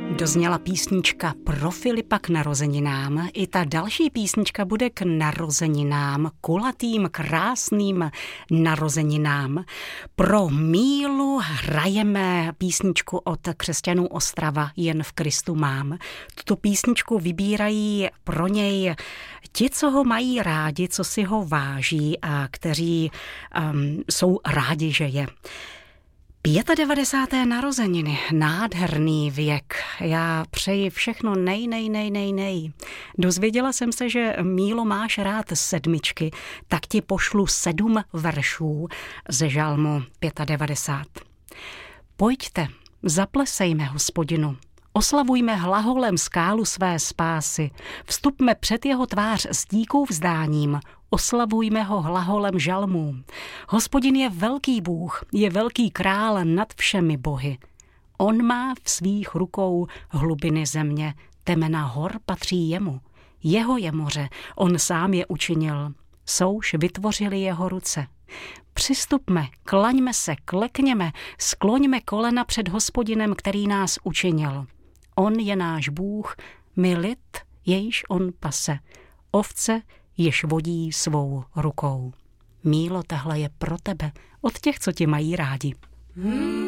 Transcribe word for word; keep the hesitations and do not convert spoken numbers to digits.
Dozněla písnička pro Filipa k narozeninám. I ta další písnička bude k narozeninám, kulatým, krásným narozeninám. Pro Mílu hrajeme písničku od křesťanů Ostrava Jen v Kristu mám. Tuto písničku vybírají pro něj ti, co ho mají rádi, co si ho váží a kteří um, jsou rádi, že je. devadesáté páté narozeniny, nádherný věk. Já přeji všechno nej, nej, nej, nej, nej. Dozvěděla jsem se, že Mílo máš rád sedmičky, tak ti pošlu sedm veršů ze žalmu devadesát pět. Pojďte, zaplesejme Hospodinu, oslavujme hlaholem skálu své spásy, vstupme před jeho tvář s díkou vzdáním, oslavujme ho hlaholem žalmů. Hospodin je velký Bůh, je velký král nad všemi bohy. On má v svých rukou hlubiny země, temena hor patří jemu. Jeho je moře, on sám je učinil. Souš vytvořili jeho ruce. Přistupme, klaňme se, klekněme, skloňme kolena před Hospodinem, který nás učinil. On je náš Bůh, my lid, jejž on pase. Ovce, jež vodí svou rukou. Mílo, tahle je pro tebe, od těch, co tě mají rádi. Hmm.